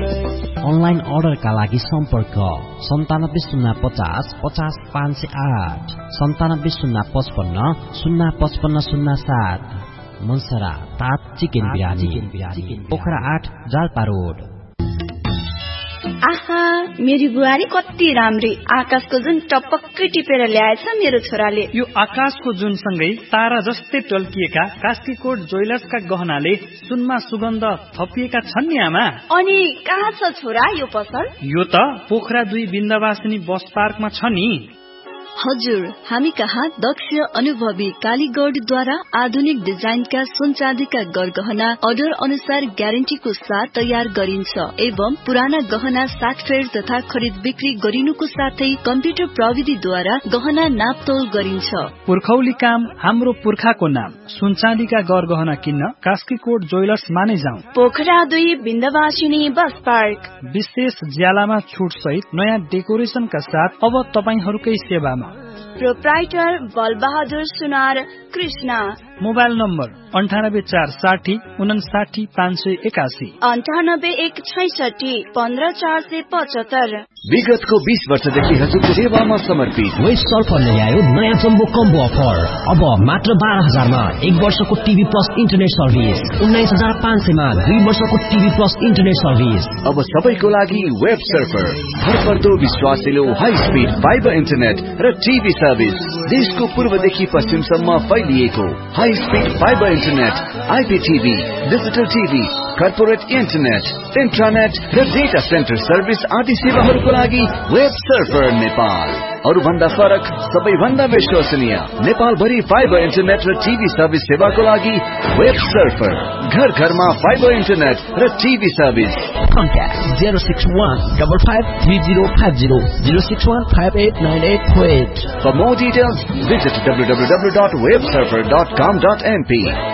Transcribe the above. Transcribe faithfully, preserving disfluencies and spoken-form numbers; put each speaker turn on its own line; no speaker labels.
Online अर्डरका लागि सम्पर्क सन्तानब्बे शून्य पचास पचास पाँच सय आठ सन्तानब्बे शून्य पचपन्न शून्य पचपन्न शून्य सात। मनसरा तात चिकन बिरयानी पोखरा आठ जालपा रोड।
आहा मेरी बुहारी कति राम्री, आकाशको जुन टपक्कै टिपेर ल्याएछ मेरो छोराले।
यो आकाशको जुन सँगै तारा जस्तै टल्किएका कास्कीकोट ज्वेलर्सका गहनाले सुनमा सुगन्ध थपिएका छन् नि आमा।
अनि कहाँ छ छोरा यो पसल?
यो त पोखरा दुई बिन्दवासिनी बस पार्कमा छ नि।
हजुर, हामी कहाँ दक्ष अनुभवी कालीगढद्वारा आधुनिक डिजाइनका सुन चाँदीका गरगहना अर्डर अनुसार ग्यारेन्टीको साथ तयार गरिन्छ एवं पुराना गहना साटफेर तथा खरिद बिक्री गरिनुको साथै कम्प्युटर प्रविधिद्वारा गहना नापतोल गरिन्छ।
पुर्खौली काम हाम्रो पुर्खाको नाम। सुन चाँदीका गरगहना किन्न कास्कीकोट ज्वेलर्स माने जाउँ।
पोखरा दुई बिन्दवासिनी बस पार्क।
विशेष ज्यालामा छुट सहित नयाँ डेकोरेसनका साथ अब तपाईहरूकै सेवामा।
प्रोप्राइटर बलबहादुर सुनार कृष्ण।
मोबाइल नम्बर अन्ठानब्बे चार साठी उनासाठी पाँच सय एकासी
अन्ठानब्बे एक छैसठी पन्ध्र चार सय पचहत्तर।
विगतको बीस वर्षदेखि हजुरको सेवामा समर्पित
वेस्ट सर्फरले ल्यायो नयाँ जम्बो कम्बो अफर। अब मात्र बाह्र हजारमा एक वर्षको टिभी प्लस इन्टरनेट सर्भिस, उन्नाइस हजार पाँच सयमा दुई वर्षको टिभी प्लस इन्टरनेट सर्भिस।
अब सबैको लागि वेब सर्फर, भरपर्दो विश्वासिलो हाई स्पिड फाइबर इन्टरनेट र टिभी सर्भिस। देशको पूर्वदेखि पश्चिमसम्म फैलिएको high speed fibre internet, आइपीटीभी, digital TV, corporate internet, इन्ट्रानेट र डेटा सेन्टर सर्भिस आदि सेवाहरूको लागि वेब सर्फर नेपाल। अरूभन्दा फरक, सबैभन्दा विश्वसनीय नेपाल भरि फाइबर इन्टरनेट र टिभी सर्भिस सेवाको लागि वेब सर्फर। घर घरमा फाइबर इन्टरनेट र TV service.
Contact zero six one five five three zero five zero zero six one five eight nine eight four eight.
For more details, visit w w w dot web surfer dot com dot m p.